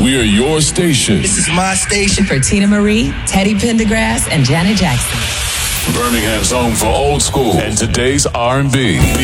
We are your station. This is my station. For Tina Marie, Teddy Pendergrass, and Janet Jackson. Birmingham's home for old school and today's R&B.